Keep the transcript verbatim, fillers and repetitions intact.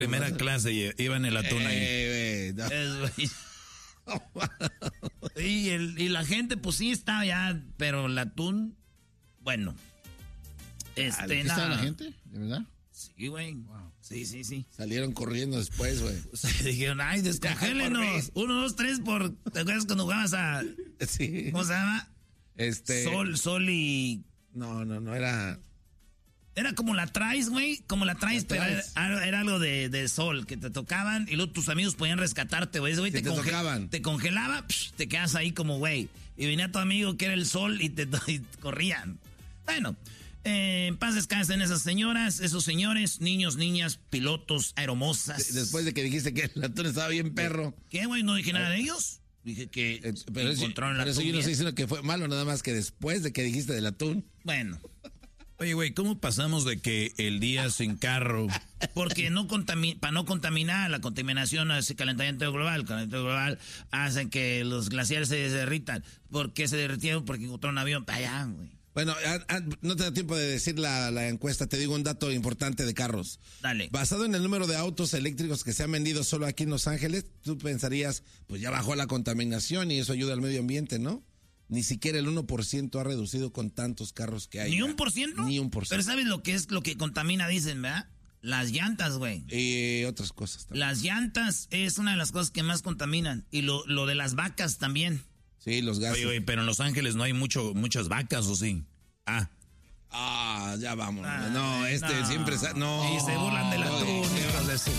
Primera clase, iba en el atún ahí. Eh, no. Es, y, el, y la gente, pues sí estaba ya, pero el atún, bueno. Este, nada. ¿Estaba la gente? ¿De verdad? Sí, güey. Wow. Sí, sí, sí. Salieron corriendo después, güey. Se dijeron, ay, descongélenos. Uno, dos, tres por... ¿Te acuerdas cuando jugabas a... Sí. ¿Cómo se llama? Este... Sol, sol y... No, no, no, era... Era como la traes, güey, como la traes, la pero traes. Era, era algo de, de sol, que te tocaban y luego tus amigos podían rescatarte, güey. Ese güey te, te, te, conge tocaban. te congelaba, psh, te quedas ahí como güey. Y venía tu amigo que era el sol y te y corrían. Bueno, eh, en paz descansen esas señoras, esos señores, niños, niñas, pilotos, aeromosas. Después de que dijiste que el atún estaba bien perro. ¿Qué, güey? ¿No dije nada de ellos? Dije que eh, pero encontraron eso, el atún. Eso yo no bien. estoy diciendo que fue malo, nada más que después de que dijiste del atún. Bueno. Oye, güey, ¿cómo pasamos de que el día sin carro? Porque no contami- para no contaminar, la contaminación hace calentamiento global. El calentamiento global hace que los glaciares se derritan. ¿Por qué se derritieron? Porque encontraron un avión para allá, güey. Bueno, a, a, no te da tiempo de decir la, la encuesta, te digo un dato importante de carros. Dale. Basado en el número de autos eléctricos que se han vendido solo aquí en Los Ángeles, tú pensarías, pues ya bajó la contaminación y eso ayuda al medio ambiente, ¿no? Ni siquiera el uno por ciento ha reducido con tantos carros que hay. ¿Ni un por ciento? Ni un por ciento. Pero ¿sabes lo que es lo que contamina, dicen, verdad? Las llantas, güey. Y otras cosas también. Las llantas es una de las cosas que más contaminan. Y lo, lo de las vacas también. Sí, los gases. Oye, oye, pero en Los Ángeles no hay mucho, muchas vacas, ¿o sí? Ah. Ah, ya vamos. Ah, no, este no. siempre... No. Y se burlan del atún. No,